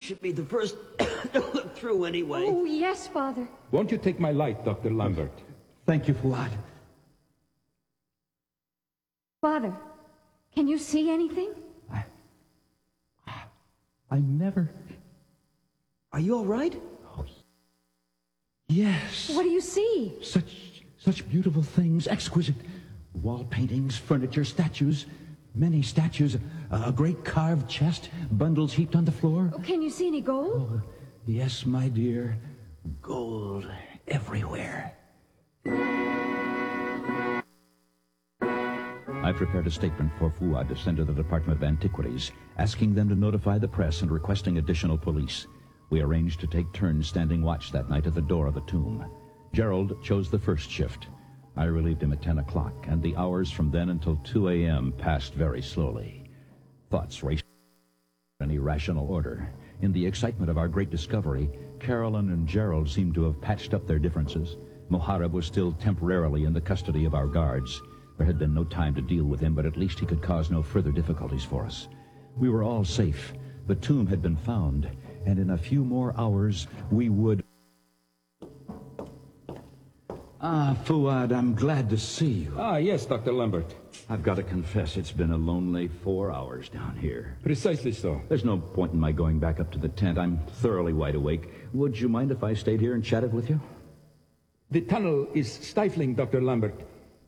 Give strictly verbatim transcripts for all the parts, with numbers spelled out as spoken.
should be the first to look through anyway. Oh, yes, Father. Won't you take my light, Doctor Lambert? Thank you, Fuad. Father, can you see anything? I... I never... Are you all right? Oh, yes. What do you see? Such, such beautiful things, exquisite wall paintings, furniture, statues, many statues, a, a great carved chest, bundles heaped on the floor. Oh, can you see any gold? Oh, yes, my dear. Gold everywhere. I prepared a statement for Fuad to send to the Department of Antiquities, asking them to notify the press and requesting additional police. We arranged to take turns standing watch that night at the door of the tomb. Gerald chose the first shift. I relieved him at ten o'clock, and the hours from then until two a m passed very slowly. Thoughts raced in irrational order. In the excitement of our great discovery, Carolyn and Gerald seemed to have patched up their differences. Mohareb was still temporarily in the custody of our guards. There had been no time to deal with him, but at least he could cause no further difficulties for us. We were all safe. The tomb had been found, and in a few more hours we would... Ah, Fuad, I'm glad to see you. Ah, yes, Doctor Lambert. I've got to confess, it's been a lonely four hours down here. Precisely so. There's no point in my going back up to the tent. I'm thoroughly wide awake. Would you mind if I stayed here and chatted with you? The tunnel is stifling, Doctor Lambert.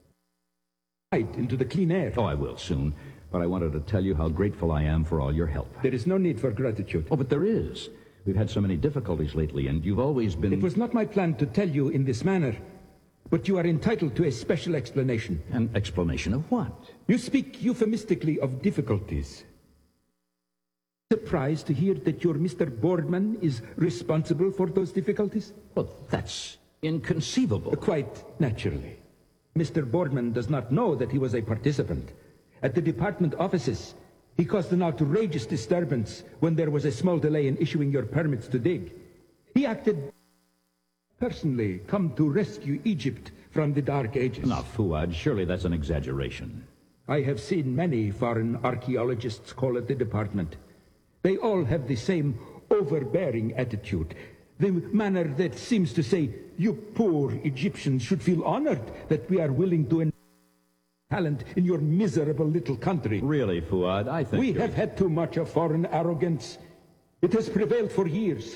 Right into the clean air. Oh, I will soon. But I wanted to tell you how grateful I am for all your help. There is no need for gratitude. Oh, but there is. We've had so many difficulties lately, and you've always been... It was not my plan to tell you in this manner, but you are entitled to a special explanation. An explanation of what? You speak euphemistically of difficulties. Surprised to hear that your Mister Boardman is responsible for those difficulties? Well, that's inconceivable. Quite naturally. Mister Boardman does not know that he was a participant. At the department offices, he caused an outrageous disturbance when there was a small delay in issuing your permits to dig. He acted personally, come to rescue Egypt from the Dark Ages. Now, Fuad, surely that's an exaggeration. I have seen many foreign archaeologists call it the department. They all have the same overbearing attitude. The manner that seems to say, you poor Egyptians should feel honored that we are willing to invest talent in your miserable little country. Really, Fuad, I think... We you're... have had too much of foreign arrogance. It has prevailed for years.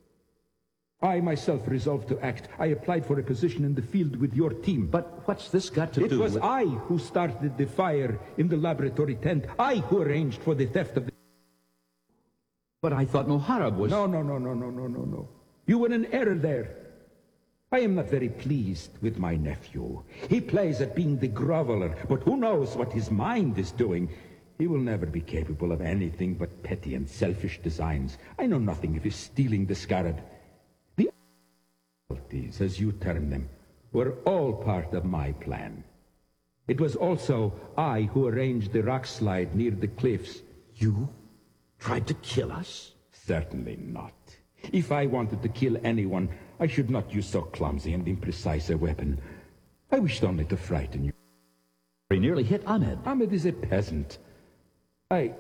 I myself resolved to act. I applied for a position in the field with your team. But what's this got to it do with... It was I who started the fire in the laboratory tent. I who arranged for the theft of the... But I thought Mohareb was... No, no, no, no, no, no, no, no. You were in error there. I am not very pleased with my nephew. He plays at being the groveler, but who knows what his mind is doing. He will never be capable of anything but petty and selfish designs. I know nothing of his stealing the scarab. The difficulties, as you term them, were all part of my plan. It was also I who arranged the rock slide near the cliffs. You tried to kill us? Certainly not. If I wanted to kill anyone, I should not use so clumsy and imprecise a weapon. I wished only to frighten you. He nearly hit Ahmed. Ahmed is a peasant. I...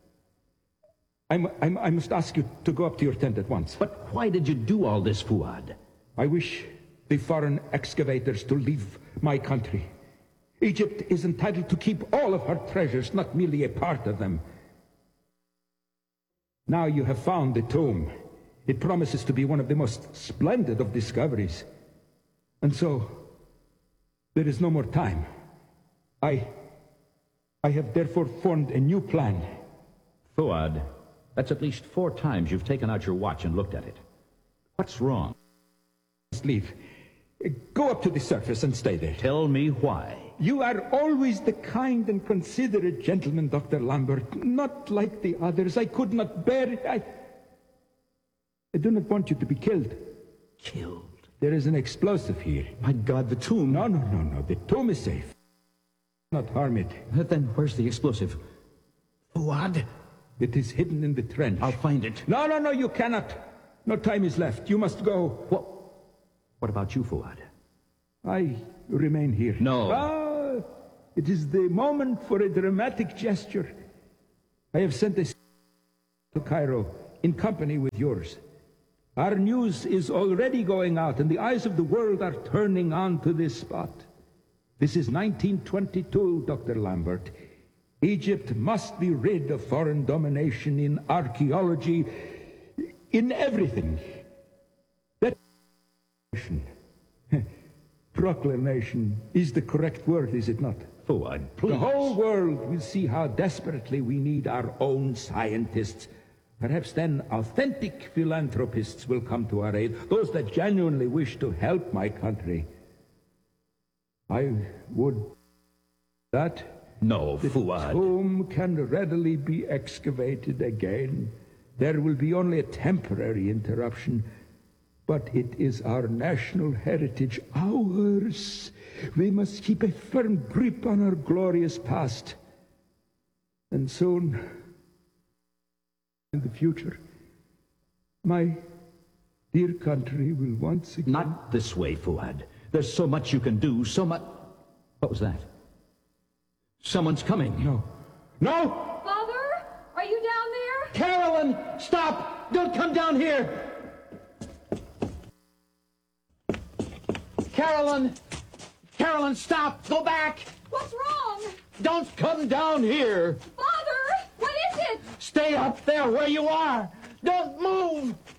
I'm, I'm, I must ask you to go up to your tent at once. But why did you do all this, Fuad? I wish the foreign excavators to leave my country. Egypt is entitled to keep all of her treasures, not merely a part of them. Now you have found the tomb. It promises to be one of the most splendid of discoveries. And so, there is no more time. I... I have therefore formed a new plan. Fuad, that's at least four times you've taken out your watch and looked at it. What's wrong? Let's leave. Go up to the surface and stay there. Tell me why. You are always the kind and considerate gentleman, Doctor Lambert. Not like the others. I could not bear it. I... I do not want you to be killed. Killed? There is an explosive here. My God, the tomb. No, no, no, no. The tomb is safe. Not harm it. Then where's the explosive? Fuad? It is hidden in the trench. I'll find it. No, no, no, you cannot. No time is left. You must go. What? What about you, Fuad? I remain here. No. Ah, it is the moment for a dramatic gesture. I have sent a to Cairo. in company with yours. Our news is already going out, and the eyes of the world are turning on to this spot. This is nineteen twenty-two, Doctor Lambert. Egypt must be rid of foreign domination in archaeology, in everything. That proclamation is the correct word, is it not? Fuad, please. The whole world will see how desperately we need our own scientists. Perhaps then authentic philanthropists will come to our aid, those that genuinely wish to help my country. I would that No, the Fuad. tomb can readily be excavated again. There will be only a temporary interruption, but it is our national heritage, ours. We must keep a firm grip on our glorious past. And soon, in the future, my dear country will once again... Not this way, Fuad. There's so much you can do, so much... What was that? Someone's coming. No. No! Father? Are you down there? Carolyn! Stop! Don't come down here! Carolyn! Carolyn, stop! Go back! What's wrong? Don't come down here! Father! What is it? Stay up there where you are! Don't move!